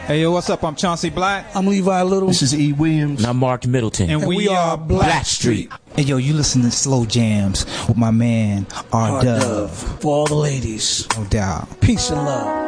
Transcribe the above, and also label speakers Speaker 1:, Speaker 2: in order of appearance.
Speaker 1: Hey, yo, what's up? I'm Chauncey Black.
Speaker 2: I'm Levi Little.
Speaker 3: This is E. Williams.
Speaker 4: And I'm Mark Middleton.
Speaker 1: And we are
Speaker 4: Blackstreet.
Speaker 5: Hey, yo, you listen to Slow Jams with my man, R Dove.
Speaker 2: For all the ladies.
Speaker 5: No doubt.
Speaker 2: Peace and love.